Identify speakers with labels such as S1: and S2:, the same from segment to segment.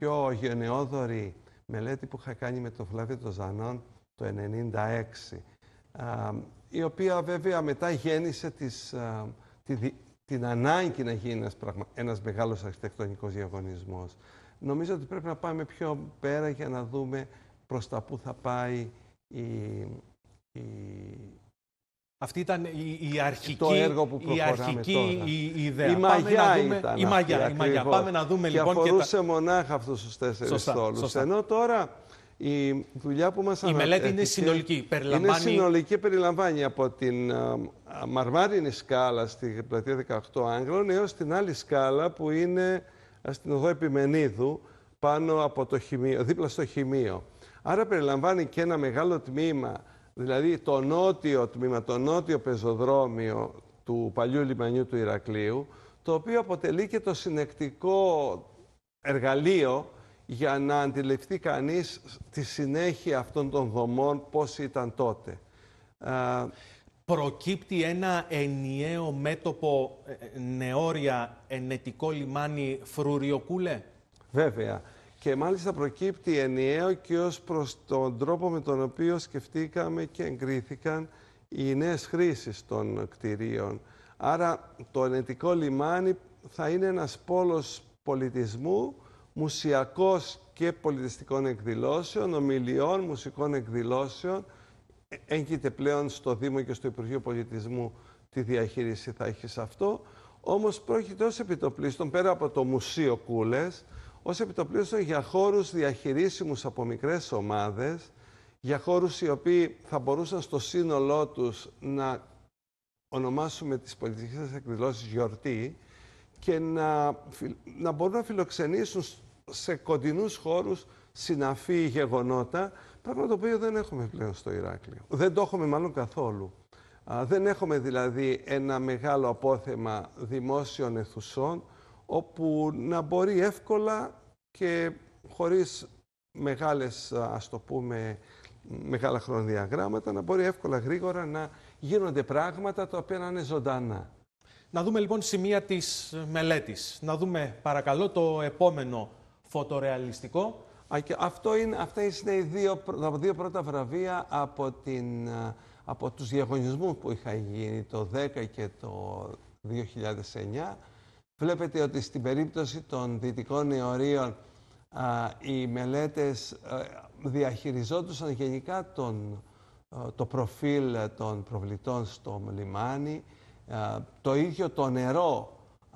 S1: πιο γενναιόδορη μελέτη που είχα κάνει με τον Φλάβιο τον Ζανών το 1996, η οποία βέβαια μετά γέννησε την ανάγκη να γίνει ένας μεγάλος αρχιτεκτονικός διαγωνισμός. Νομίζω ότι πρέπει να πάμε πιο πέρα για να δούμε προς τα πού θα πάει
S2: αυτή ήταν η αρχική,
S1: το έργο που
S2: προχωράμε τώρα. Η ιδέα.
S1: Η μαγιά ήταν
S2: η μαγιά. Πάμε να δούμε λοιπόν.
S1: Και αφορούσε μονάχα αυτούς τους 4 στόλους. Ενώ τώρα η δουλειά που μας ανατέθηκε...
S2: Η μελέτη είναι συνολική.
S1: Είναι συνολική, περιλαμβάνει από την μαρμάρινη σκάλα στη πλατεία 18 Άγγλων έως την άλλη σκάλα που είναι στην οδό Επιμενίδου, πάνω από το χημείο, δίπλα στο χημείο. Άρα περιλαμβάνει και ένα μεγάλο τμήμα, δηλαδή το νότιο τμήμα, το νότιο πεζοδρόμιο του παλιού λιμανιού του Ηρακλείου, το οποίο αποτελεί και το συνεκτικό εργαλείο για να αντιληφθεί κανείς τη συνέχεια αυτών των δομών, πώς ήταν τότε.
S2: Προκύπτει ένα ενιαίο μέτωπο νεόρια ενετικό λιμάνι Φρουριοκούλε.
S1: Βέβαια. Και μάλιστα προκύπτει ενιαίο και ως προς τον τρόπο με τον οποίο σκεφτήκαμε και εγκρίθηκαν οι νέες χρήσεις των κτηρίων. Άρα το ενετικό λιμάνι θα είναι ένας πόλος πολιτισμού, μουσιακός και πολιτιστικών εκδηλώσεων, ομιλιών, μουσικών εκδηλώσεων. Έγκυται πλέον στο Δήμο και στο Υπουργείο Πολιτισμού τι διαχείριση θα έχει σε αυτό. Όμως πρόκειται ως επιτοπλίστων, πέρα από το Μουσείο Κούλες, ως επιτοπλίστων για χώρους διαχειρίσιμους από μικρές ομάδες, για χώρους οι οποίοι θα μπορούσαν στο σύνολό τους να ονομάσουμε τις πολιτιστικές εκδηλώσεις γιορτή και να μπορούν να φιλοξενήσουν σε κοντινούς χώρους συναφή γεγονότα, πράγμα το οποίο δεν έχουμε πλέον στο Ηράκλειο. Δεν το έχουμε μάλλον καθόλου. Δεν έχουμε δηλαδή ένα μεγάλο απόθεμα δημόσιων αιθουσών, όπου να μπορεί εύκολα και χωρίς μεγάλες, ας το πούμε, μεγάλα χρονοδιαγράμματα, να μπορεί εύκολα γρήγορα να γίνονται πράγματα τα οποία να είναι ζωντανά.
S2: Να δούμε λοιπόν σημεία της μελέτης. Να δούμε παρακαλώ το επόμενο φωτορεαλιστικό.
S1: Αυτά είναι τα δύο πρώτα βραβεία από τους διαγωνισμούς που είχαν γίνει το 2010 και το 2009. Βλέπετε ότι στην περίπτωση των δυτικών νεωρίων οι μελέτες διαχειριζόντουσαν γενικά το προφίλ των προβλητών στο λιμάνι. Το ίδιο το νερό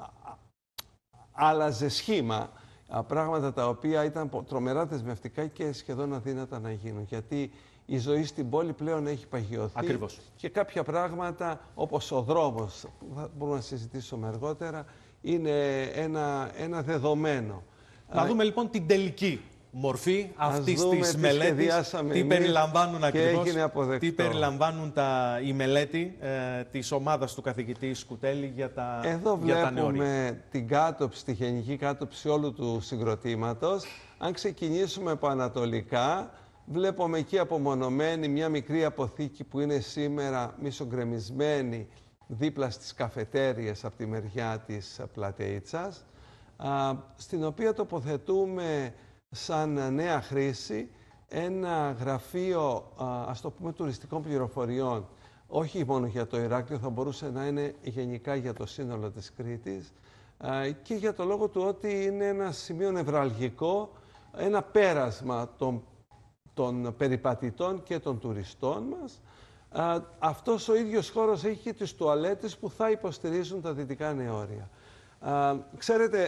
S1: άλλαζε σχήμα, πράγματα τα οποία ήταν τρομερά δεσμευτικά και σχεδόν αδύνατα να γίνουν. Γιατί η ζωή στην πόλη πλέον έχει παγιωθεί.
S2: Ακριβώς.
S1: Και κάποια πράγματα, όπως ο δρόμος, που μπορούμε να συζητήσουμε αργότερα, είναι ένα δεδομένο.
S2: Να δούμε λοιπόν την τελική μορφή αυτής της μελέτης. Τι περιλαμβάνουν ακριβώς, τι περιλαμβάνουν η μελέτη της ομάδας του καθηγητή Σκουτέλη για τα νεόρια.
S1: Εδώ βλέπουμε την κάτοψη, τη γενική κάτοψη όλου του συγκροτήματος. Αν ξεκινήσουμε από ανατολικά, βλέπουμε εκεί απομονωμένη μια μικρή αποθήκη που είναι σήμερα μισογκρεμισμένη δίπλα στις καφετέριες από τη μεριά της Πλατεΐτσας, στην οποία τοποθετούμε σαν νέα χρήση ένα γραφείο, ας το πούμε, τουριστικών πληροφοριών. Όχι μόνο για το Ηράκλειο, θα μπορούσε να είναι γενικά για το σύνολο της Κρήτης και για το λόγο του ότι είναι ένα σημείο νευραλγικό, ένα πέρασμα των περιπατητών και των τουριστών μας. Αυτός ο ίδιος χώρος έχει και τις τουαλέτες που θα υποστηρίζουν τα δυτικά νεόρια. Ξέρετε,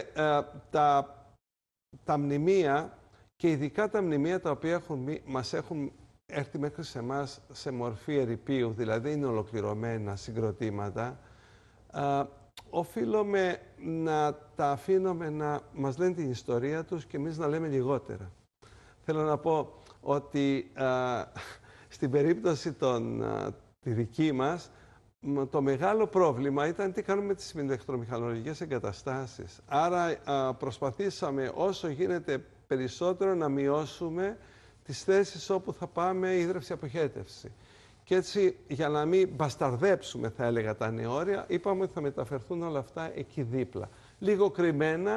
S1: τα μνημεία και ειδικά τα μνημεία τα οποία μας έχουν έρθει μέχρι σε εμάς σε μορφή ερειπίου, δηλαδή είναι ολοκληρωμένα συγκροτήματα, οφείλουμε να τα αφήνουμε να μας λένε την ιστορία τους και εμείς να λέμε λιγότερα. Θέλω να πω ότι στην περίπτωση τη δική μας, το μεγάλο πρόβλημα ήταν τι κάνουμε με τις ηλεκτρομηχανολογικές εγκαταστάσεις. Άρα προσπαθήσαμε όσο γίνεται περισσότερο να μειώσουμε τις θέσεις όπου θα πάμε ίδρυυση-αποχέτευση. Και έτσι, για να μην μπασταρδέψουμε, θα έλεγα, τα νεόρια, είπαμε ότι θα μεταφερθούν όλα αυτά εκεί δίπλα. Λίγο κρυμμένα,